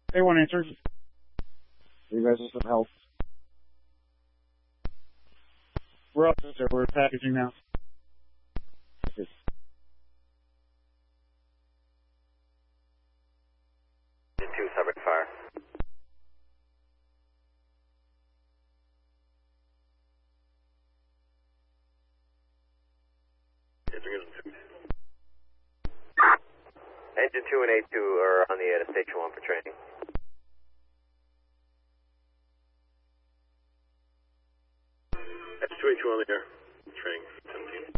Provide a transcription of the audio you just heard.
A1 answers. You guys need some help. We're up, sir. We're packaging now. Okay. Engine 2, subject fire. Engine 2 and A2 are on the air to Station 1 for training. That's 2A2 on the air. Training.